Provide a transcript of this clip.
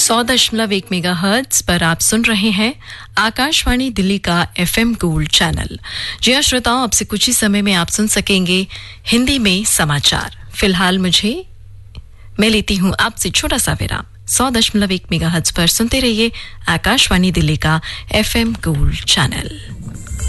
100.1 megahertz पर आप सुन रहे हैं आकाशवाणी दिल्ली का एफएम गोल्ड चैनल। जी हाँ श्रोताओं, अब से कुछ ही समय में आप सुन सकेंगे हिंदी में समाचार। फिलहाल मैं लेती हूँ आपसे छोटा सा विराम। 100.1 मेगाहर्ट्ज पर सुनते रहिए आकाशवाणी दिल्ली का एफएम गोल्ड चैनल।